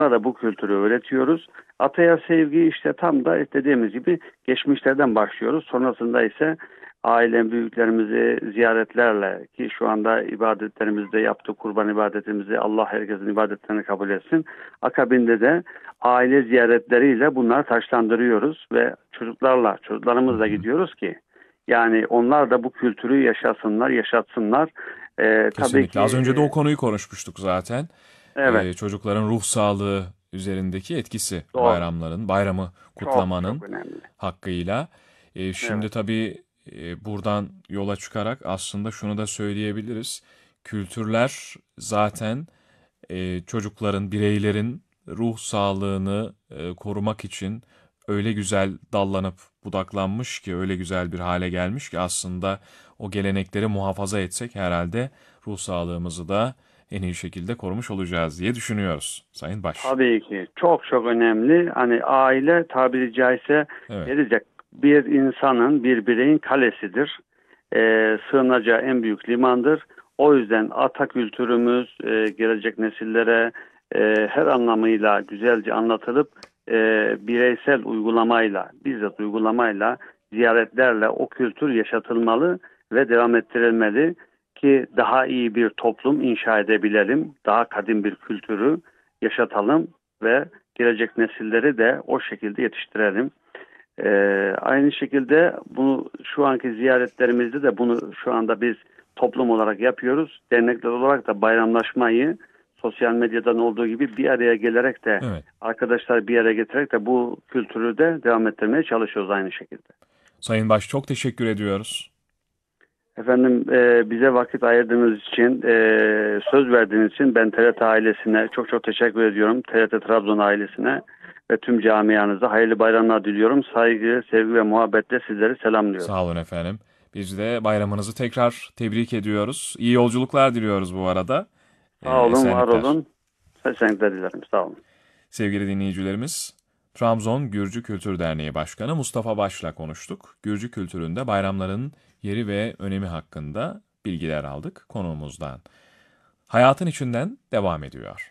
da bu kültürü öğretiyoruz. Ataya sevgi işte tam da dediğimiz gibi geçmişlerden başlıyoruz. Sonrasında ise aile büyüklerimizi ziyaretlerle ki şu anda ibadetlerimizde yaptık, kurban ibadetimizi Allah herkesin ibadetlerini kabul etsin. Akabinde de aile ziyaretleriyle bunları taşlandırıyoruz ve Hı çocuklarımızla hı. gidiyoruz ki yani onlar da bu kültürü yaşasınlar, yaşatsınlar. Tabii Kesinlikle. ki Az önce de o konuyu konuşmuştuk zaten. evet, Çocukların ruh sağlığı üzerindeki etkisi doğru. bayramı Çok çok kutlamanın önemli. hakkıyla. Şimdi Evet. tabii buradan yola çıkarak aslında şunu da söyleyebiliriz. Kültürler zaten çocukların, bireylerin ruh sağlığını korumak için öyle güzel dallanıp budaklanmış ki, öyle güzel bir hale gelmiş ki aslında o gelenekleri muhafaza etsek herhalde ruh sağlığımızı da en iyi şekilde korumuş olacağız diye düşünüyoruz Sayın Baş. Tabii ki çok çok önemli. Hani aile tabiri caizse Evet, deriz ya bir insanın, bir bireyin kalesidir. Sığınacağı en büyük limandır. O yüzden ata kültürümüz gelecek nesillere her anlamıyla güzelce anlatılıp bireysel uygulamayla, bizzat uygulamayla, ziyaretlerle o kültür yaşatılmalı ve devam ettirilmeli ki daha iyi bir toplum inşa edebilelim. Daha kadim bir kültürü yaşatalım ve gelecek nesilleri de o şekilde yetiştirelim. Aynı şekilde bunu şu anki ziyaretlerimizde de bunu şu anda biz toplum olarak yapıyoruz. Dernekler olarak da bayramlaşmayı sosyal medyadan olduğu gibi bir araya gelerek de evet. arkadaşlar bir araya getirerek de bu kültürü de devam ettirmeye çalışıyoruz aynı şekilde. Sayın Baş, çok teşekkür ediyoruz. Efendim bize vakit ayırdığınız için, söz verdiğiniz için ben TRT ailesine çok çok teşekkür ediyorum. TRT Trabzon ailesine ve tüm camianıza hayırlı bayramlar diliyorum. Saygı, sevgi ve muhabbetle sizleri selamlıyorum. Sağ olun efendim. Biz de bayramınızı tekrar tebrik ediyoruz. İyi yolculuklar diliyoruz bu arada. Sağ olun, var Esenlikler. olun. Esenlikler dilerim. Sağ olun. Sevgili dinleyicilerimiz, Trabzon Gürcü Kültür Derneği Başkanı Mustafa Baş'la konuştuk. Gürcü kültüründe bayramların yeri ve önemi hakkında bilgiler aldık konuğumuzdan. Hayatın içinden devam ediyor.